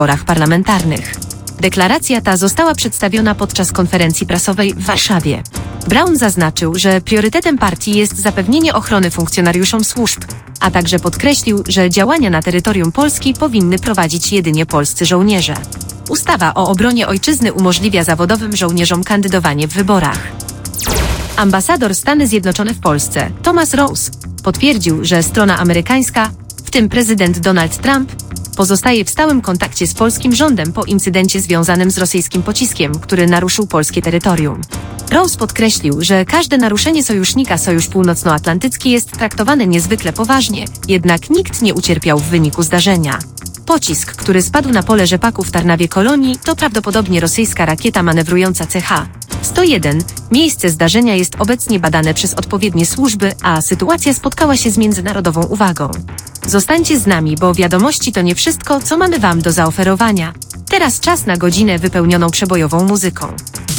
wyborach parlamentarnych. Deklaracja ta została przedstawiona podczas konferencji prasowej w Warszawie. Brown zaznaczył, że priorytetem partii jest zapewnienie ochrony funkcjonariuszom służb, a także podkreślił, że działania na terytorium Polski powinny prowadzić jedynie polscy żołnierze. Ustawa o obronie ojczyzny umożliwia zawodowym żołnierzom kandydowanie w wyborach. Ambasador Stany Zjednoczone w Polsce, Thomas Rose, potwierdził, że strona amerykańska, w tym prezydent Donald Trump, pozostaje w stałym kontakcie z polskim rządem po incydencie związanym z rosyjskim pociskiem, który naruszył polskie terytorium. Rose podkreślił, że każde naruszenie sojusznika Sojusz Północnoatlantycki jest traktowane niezwykle poważnie, jednak nikt nie ucierpiał w wyniku zdarzenia. Pocisk, który spadł na pole rzepaku w Tarnawie Kolonii, to prawdopodobnie rosyjska rakieta manewrująca CH-101. Miejsce zdarzenia jest obecnie badane przez odpowiednie służby, a sytuacja spotkała się z międzynarodową uwagą. Zostańcie z nami, bo wiadomości to nie wszystko, co mamy Wam do zaoferowania. Teraz czas na godzinę wypełnioną przebojową muzyką.